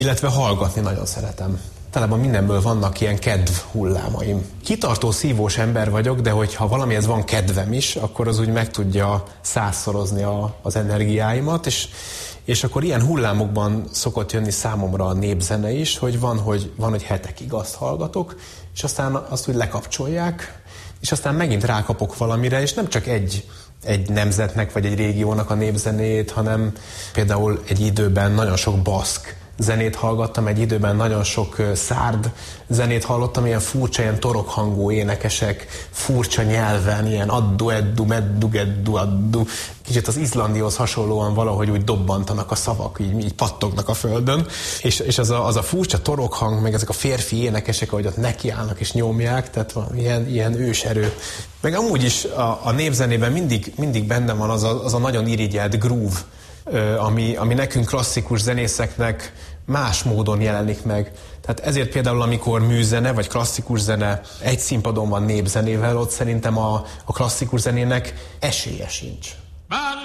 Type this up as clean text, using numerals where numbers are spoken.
Illetve hallgatni nagyon szeretem. Talában mindenből vannak ilyen kedv hullámaim. Kitartó, szívós ember vagyok, de hogyha valamihez van kedvem is, akkor az úgy meg tudja százszorozni az energiáimat, és akkor ilyen hullámokban szokott jönni számomra a népzene is, hogy van, hogy hetekig azt hallgatok, és aztán azt úgy lekapcsolják, és aztán megint rákapok valamire, és nem csak egy nemzetnek vagy egy régiónak a népzenét, hanem például egy időben nagyon sok baszk zenét hallgattam, egy időben nagyon sok szárd zenét hallottam, ilyen furcsa, ilyen torokhangú énekesek, furcsa nyelven, ilyen addu, eddu, meddu, geddu, addu. Kicsit az izlandihoz hasonlóan valahogy úgy dobbantanak a szavak, így pattognak a földön, és az a furcsa torokhang, meg ezek a férfi énekesek, ahogy ott nekiállnak és nyomják, tehát ilyen őserő. Meg amúgy is a népzenében mindig benne van az a nagyon irigyelt groove, ami nekünk klasszikus zenészeknek más módon jelenik meg. Tehát ezért például, amikor műzene vagy klasszikus zene egy színpadon van népzenével, ott szerintem a klasszikus zenének esélye sincs.